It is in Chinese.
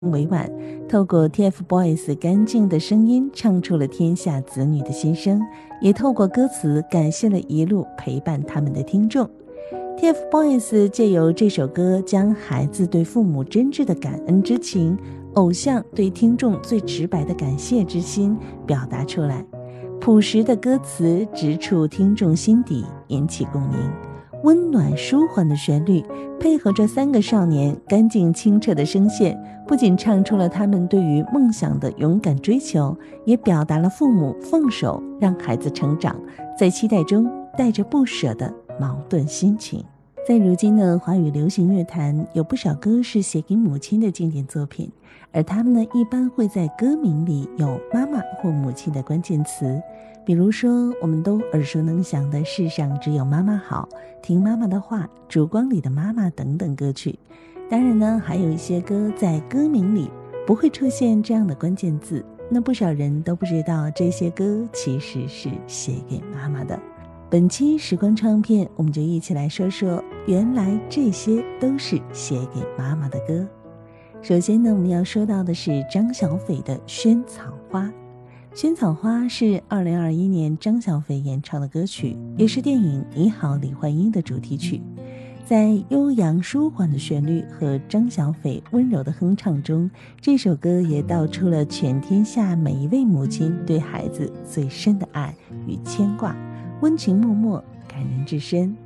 委婉，透过 TFBOYS 干净的声音唱出了天下子女的心声，也透过歌词感谢了一路陪伴他们的听众。TFBOYS 借由这首歌将孩子对父母真挚的感恩之情，偶像对听众最直白的感谢之心表达出来。朴实的歌词直触听众心底，引起共鸣。温暖舒缓的旋律配合着3个少年干净清澈的声线，不仅唱出了他们对于梦想的勇敢追求，也表达了父母放手让孩子成长，在期待中带着不舍的矛盾心情。在如今的华语流行乐坛，有不少歌是写给母亲的经典作品，而他们呢，一般会在歌名里有妈妈或母亲的关键词，比如说我们都耳熟能详的世上只有妈妈好、听妈妈的话、烛光里的妈妈等等歌曲。当然呢，还有一些歌在歌名里不会出现这样的关键字，那不少人都不知道这些歌其实是写给妈妈的。本期时光唱片，我们就一起来说说原来这些都是写给妈妈的歌。首先呢，我们要说到的是张小斐的《萱草花》。《萱草花》是2021年张小斐演唱的歌曲，也是电影《你好，李焕英》的主题曲。在悠扬舒缓的旋律和张小斐温柔的哼唱中，这首歌也道出了全天下每一位母亲对孩子最深的爱与牵挂，温情脉脉，感人至深。